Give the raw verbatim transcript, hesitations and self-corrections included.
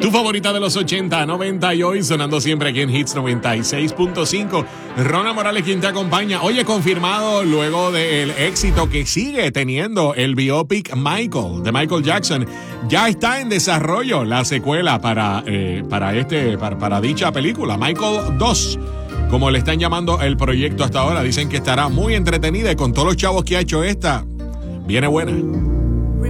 Tu favorita de los ochenta, noventa y hoy sonando siempre aquí en Hits noventa y seis punto cinco. Ronald Morales quien te acompaña. Oye, confirmado luego del éxito que sigue teniendo el biopic Michael de Michael Jackson. Ya está en desarrollo la secuela para, eh, para, este, para, para dicha película, Michael dos. Como le están llamando el proyecto hasta ahora. Dicen que estará muy entretenida y con todos los chavos que ha hecho esta, viene buena.